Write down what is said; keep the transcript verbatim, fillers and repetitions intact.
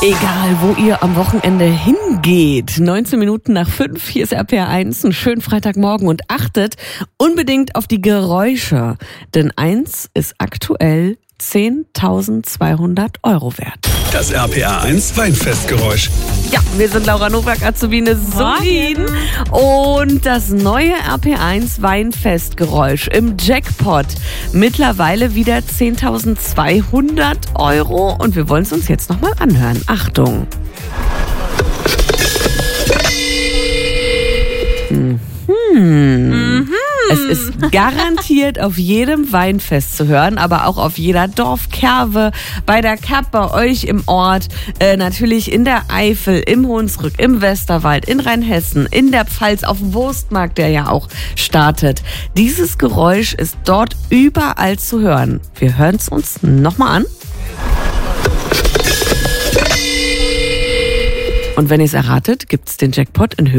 Egal, wo ihr am Wochenende hingeht. neunzehn Minuten nach fünf, hier ist R P R eins, einen schönen Freitagmorgen und achtet unbedingt auf die Geräusche. Denn eins ist aktuell zehntausendzweihundert Euro wert. Das R P R eins Weinfestgeräusch. Ja, wir sind Laura Nowak, Azubine Solin. Und das neue R P R eins Weinfestgeräusch im Jackpot. Mittlerweile wieder zehntausendzweihundert Euro. Und wir wollen es uns jetzt nochmal anhören. Achtung. Mhm. Mhm. Es ist garantiert auf jedem Weinfest zu hören, aber auch auf jeder Dorfkerve, bei der Kap, bei euch im Ort, äh, natürlich in der Eifel, im Hunsrück, im Westerwald, in Rheinhessen, in der Pfalz, auf dem Wurstmarkt, der ja auch startet. Dieses Geräusch ist dort überall zu hören. Wir hören es uns nochmal an. Und wenn ihr es erratet, gibt es den Jackpot in Höhe